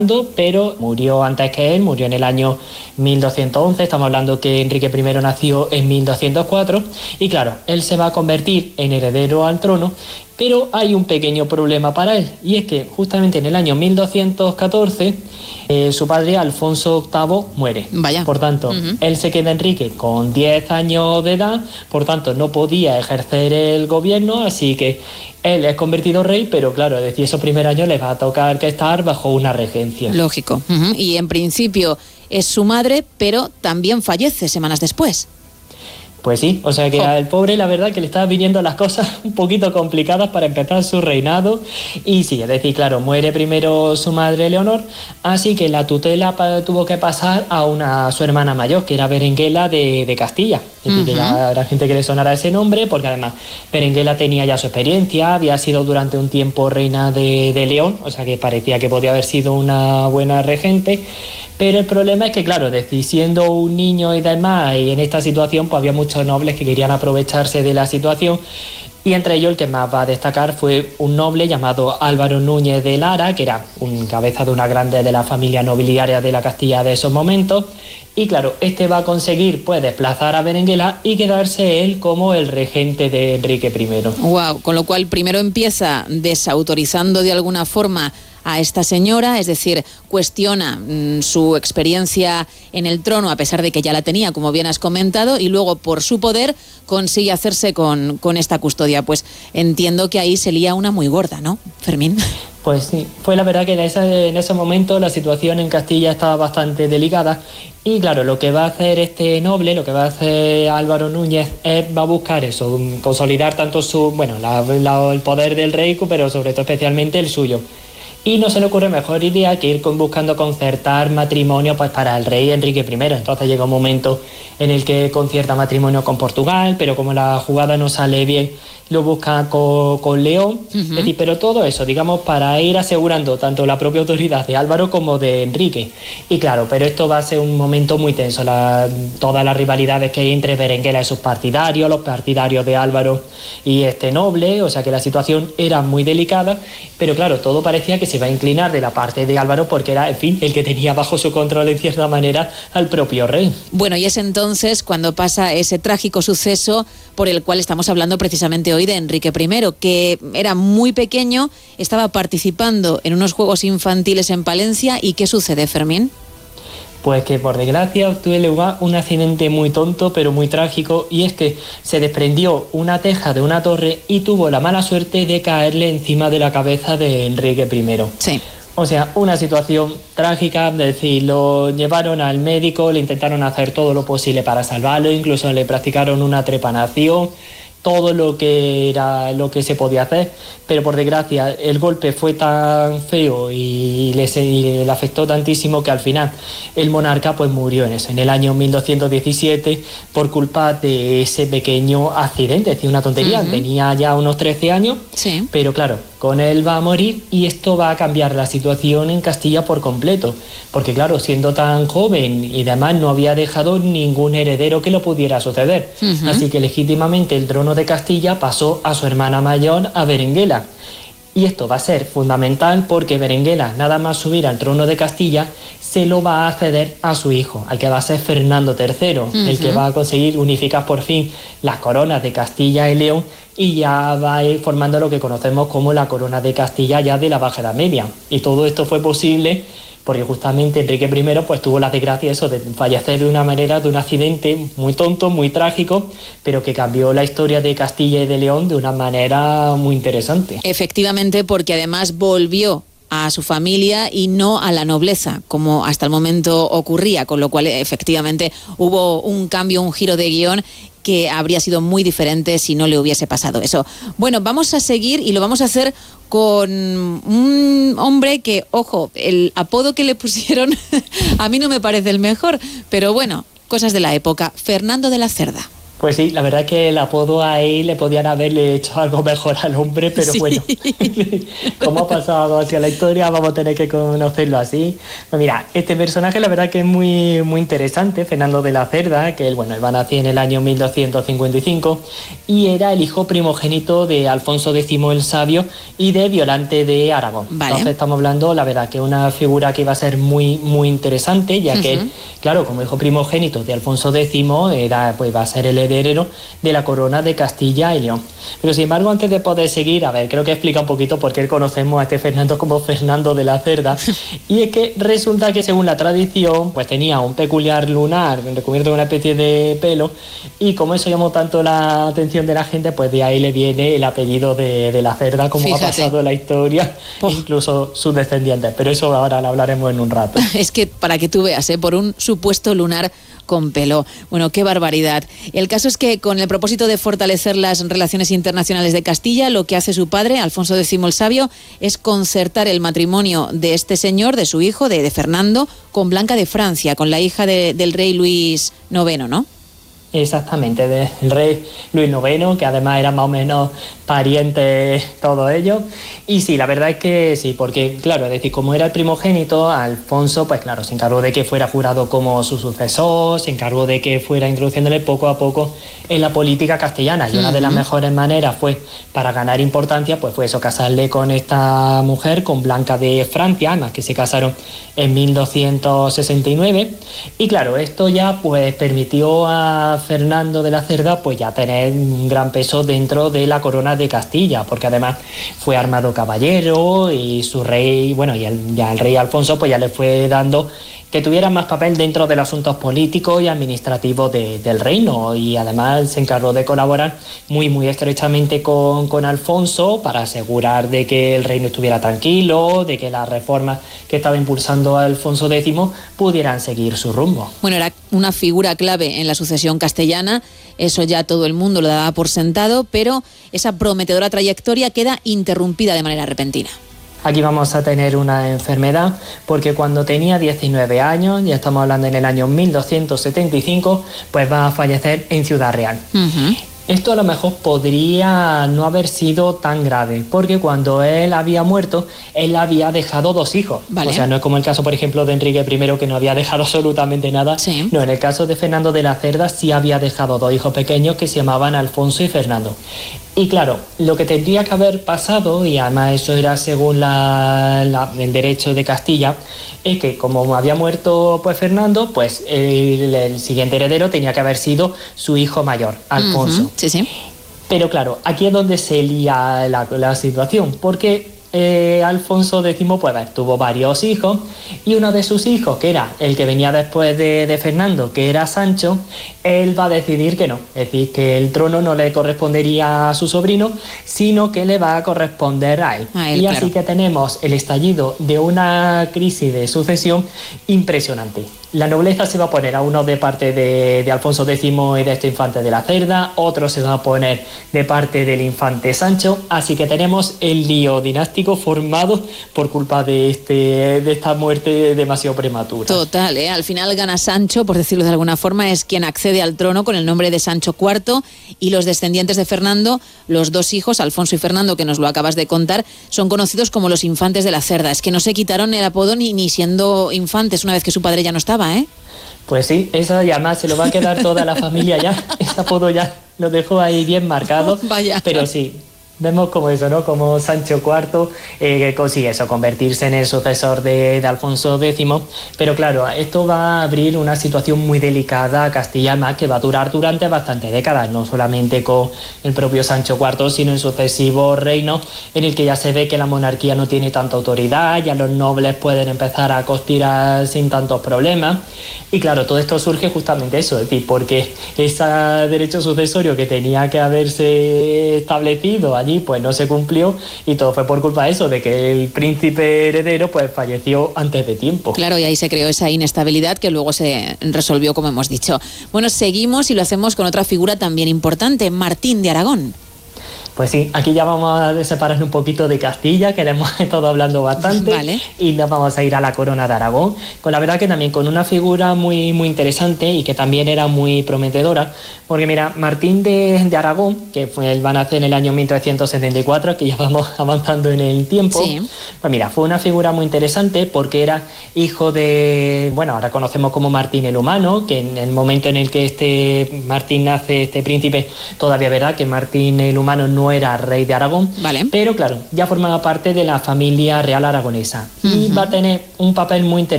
pero murió antes que él, murió en el año 1211, estamos hablando que Enrique I nació en 1204, y claro, él se va a convertir en heredero al trono, pero hay un pequeño problema para él, y es que justamente en el año 1214 su padre Alfonso VIII muere. Vaya. Por tanto, él se queda Enrique con 10 años de edad, por tanto no podía ejercer el gobierno, así que él es convertido rey, pero claro, es decir, esos primeros años les va a tocar que estar bajo una regencia. Lógico. Y en principio es su madre, pero también fallece semanas después. Pues sí, o sea que al pobre la verdad que le estaban viniendo las cosas un poquito complicadas para empezar su reinado, y sí, es decir, claro, muere primero su madre Leonor, así que la tutela tuvo que pasar a su hermana mayor, que era Berenguela de Castilla. Es decir, que ya habrá gente que le sonará ese nombre, porque además Berenguela tenía ya su experiencia, había sido durante un tiempo reina de León, o sea que parecía que podía haber sido una buena regente. Pero el problema es que, claro, siendo un niño y demás, y en esta situación, pues había muchos nobles que querían aprovecharse de la situación, y entre ellos el que más va a destacar fue un noble llamado Álvaro Núñez de Lara, que era un cabeza de una grande de la familia nobiliaria de la Castilla de esos momentos, y claro, este va a conseguir pues desplazar a Berenguela y quedarse él como el regente de Enrique I. Wow, con lo cual primero empieza desautorizando de alguna forma a esta señora, es decir, cuestiona su experiencia en el trono a pesar de que ya la tenía, como bien has comentado, y luego por su poder consigue hacerse con esta custodia. Pues entiendo que ahí se lía una muy gorda, ¿no, Fermín? Pues sí, fue la verdad que en ese momento la situación en Castilla estaba bastante delicada, y claro, lo que va a hacer este noble, lo que va a hacer Álvaro Núñez va a buscar eso, consolidar tanto el poder del rey, pero sobre todo especialmente el suyo. Y no se le ocurre mejor idea que ir buscando concertar matrimonio pues para el rey Enrique I. Entonces llega un momento en el que concierta matrimonio con Portugal, pero como la jugada no sale bien, lo busca con León. Es decir, pero todo eso, digamos, para ir asegurando tanto la propia autoridad de Álvaro como de Enrique. Y claro, pero esto va a ser un momento muy tenso, todas las rivalidades que hay entre Berenguela y sus partidarios, los partidarios de Álvaro y este noble, o sea que la situación era muy delicada, pero claro, todo parecía que se iba a inclinar de la parte de Álvaro porque era, en fin, el que tenía bajo su control en cierta manera al propio rey. Bueno, y es entonces cuando pasa ese trágico suceso por el cual estamos hablando precisamente hoy de Enrique I, que era muy pequeño, estaba participando en unos juegos infantiles en Palencia. ¿Y qué sucede, Fermín? Pues que por desgracia tuvo lugar un accidente muy tonto pero muy trágico, y es que se desprendió una teja de una torre y tuvo la mala suerte de caerle encima de la cabeza de Enrique I. Sí. O sea, una situación trágica, es decir, lo llevaron al médico, le intentaron hacer todo lo posible para salvarlo, incluso le practicaron una trepanación, todo lo que se podía hacer, pero por desgracia el golpe fue tan feo y le afectó tantísimo que al final el monarca pues murió en el año 1217 por culpa de ese pequeño accidente. Es decir, una tontería, tenía ya unos 13 años, sí. Pero claro, con él va a morir, y esto va a cambiar la situación en Castilla por completo, porque claro, siendo tan joven y además no había dejado ningún heredero que lo pudiera suceder, así que legítimamente el trono de Castilla pasó a su hermana mayor, a Berenguela. Y esto va a ser fundamental porque Berenguela, nada más subir al trono de Castilla, se lo va a ceder a su hijo, al que va a ser Fernando III, el que va a conseguir unificar por fin las coronas de Castilla y León, y ya va a ir formando lo que conocemos como la corona de Castilla ya de la Baja Edad Media. Y todo esto fue posible porque justamente Enrique I pues tuvo la desgracia de fallecer de una manera, de un accidente muy tonto, muy trágico, pero que cambió la historia de Castilla y de León de una manera muy interesante. Efectivamente, porque además volvió a su familia y no a la nobleza, como hasta el momento ocurría, con lo cual efectivamente hubo un cambio, un giro de guión que habría sido muy diferente si no le hubiese pasado eso. Bueno, vamos a seguir y lo vamos a hacer con un hombre que, ojo, el apodo que le pusieron a mí no me parece el mejor, pero bueno, cosas de la época, Fernando de la Cerda. Pues sí, la verdad es que el apodo ahí le podían haberle hecho algo mejor al hombre, pero sí. Bueno, como ha pasado hacia la historia, vamos a tener que conocerlo así. Pues mira, este personaje la verdad que es muy, muy interesante, Fernando de la Cerda, que él va a nacer en el año 1255 y era el hijo primogénito de Alfonso X el Sabio y de Violante de Aragón. Vale. Entonces estamos hablando, la verdad, que es una figura que iba a ser muy, muy interesante, ya que, claro, como hijo primogénito de Alfonso X, va a ser el heredero de la corona de Castilla y León. Pero sin embargo, antes de poder seguir, creo que explica un poquito por qué conocemos a este Fernando como Fernando de la Cerda. Y es que resulta que según la tradición, pues tenía un peculiar lunar recubierto de una especie de pelo, y como eso llamó tanto la atención de la gente, pues de ahí le viene el apellido de la Cerda, como Fíjate. Ha pasado en la historia, incluso sus descendientes. Pero eso ahora lo hablaremos en un rato. Es que para que tú veas, por un supuesto lunar con pelo. Bueno, qué barbaridad. El caso es que con el propósito de fortalecer las relaciones internacionales de Castilla, lo que hace su padre, Alfonso X el Sabio, es concertar el matrimonio de este señor, de su hijo, de Fernando, con Blanca de Francia, con la hija del rey Luis IX, ¿no? Exactamente, del rey Luis IX, que además era más o menos pariente todos ellos. Y sí, la verdad es que sí, porque claro, es decir, como era el primogénito, Alfonso, pues claro, se encargó de que fuera jurado como su sucesor, se encargó de que fuera introduciéndole poco a poco en la política castellana. Y una de las mejores maneras fue, para ganar importancia, pues fue eso, casarle con esta mujer, con Blanca de Francia, además que se casaron en 1269. Y claro, esto ya pues permitió a Fernando de la Cerda pues ya tener un gran peso dentro de la corona de Castilla, porque además fue armado caballero y su rey, el rey Alfonso pues ya le fue dando que tuviera más papel dentro de los asuntos políticos y administrativos del reino, y además se encargó de colaborar muy, muy estrechamente con Alfonso para asegurar de que el reino estuviera tranquilo, de que las reformas que estaba impulsando Alfonso X pudieran seguir su rumbo. Bueno, era una figura clave en la sucesión castellana, eso ya todo el mundo lo daba por sentado, pero esa prometedora trayectoria queda interrumpida de manera repentina. Aquí vamos a tener una enfermedad, porque cuando tenía 19 años, ya estamos hablando en el año 1275, pues va a fallecer en Ciudad Real. Esto a lo mejor podría no haber sido tan grave, porque cuando él había muerto, él había dejado 2 hijos. Vale. O sea, no es como el caso, por ejemplo, de Enrique I, que no había dejado absolutamente nada. Sí. No, en el caso de Fernando de la Cerda sí había dejado 2 hijos pequeños que se llamaban Alfonso y Fernando. Y claro, lo que tendría que haber pasado, y además eso era según el derecho de Castilla, es que como había muerto pues Fernando, pues el siguiente heredero tenía que haber sido su hijo mayor, Alfonso. Sí, sí. Pero claro, aquí es donde se lía la situación, porque Alfonso X pues tuvo varios hijos, y uno de sus hijos, que era el que venía después de Fernando, que era Sancho, él va a decidir que no, es decir, que el trono no le correspondería a su sobrino, sino que le va a corresponder a él. Y así que tenemos el estallido de una crisis de sucesión impresionante. La nobleza se va a poner a uno de parte de Alfonso X y de este infante de la Cerda, otro se va a poner de parte del infante Sancho, así que tenemos el lío dinástico formado por culpa de esta muerte demasiado prematura. Total, al final gana Sancho, por decirlo de alguna forma, es quien accede al trono con el nombre de Sancho IV, y los descendientes de Fernando, los 2 hijos, Alfonso y Fernando, que nos lo acabas de contar, son conocidos como los infantes de la Cerda. Es que no se quitaron el apodo ni siendo infantes una vez que su padre ya no estaba. Pues sí, eso ya más se lo va a quedar toda la familia ya. Ese apodo ya lo dejó ahí bien marcado. Vaya. Pero sí, vemos como eso, ¿no? Como Sancho IV consigue eso, convertirse en el sucesor de Alfonso X. Pero claro, esto va a abrir una situación muy delicada a Castilla, más que va a durar durante bastantes décadas, no solamente con el propio Sancho IV, sino en sucesivos reinos en el que ya se ve que la monarquía no tiene tanta autoridad, ya los nobles pueden empezar a conspirar sin tantos problemas. Y claro, todo esto surge justamente eso, es decir, porque ese derecho sucesorio que tenía que haberse establecido allí pues no se cumplió, y todo fue por culpa de eso, de que el príncipe heredero pues falleció antes de tiempo. Claro, y ahí se creó esa inestabilidad que luego se resolvió, como hemos dicho. Bueno, seguimos y lo hacemos con otra figura también importante, Martín de Aragón. Pues sí, aquí ya vamos a separarnos un poquito de Castilla, que le hemos estado hablando bastante, vale. Y nos vamos a ir a la corona de Aragón, con la verdad que también con una figura muy, muy interesante y que también era muy prometedora, porque mira, Martín de Aragón, que él va a nacer en el año 1374, que ya vamos avanzando en el tiempo, Sí. Pues mira, fue una figura muy interesante porque era hijo de, bueno, ahora conocemos como Martín el Humano, que en el momento en el que este Martín nace, este príncipe, todavía verá que Martín el Humano no era rey de Aragón, Vale. pero claro, ya formaba parte de la familia real aragonesa y va a tener un papel muy interesante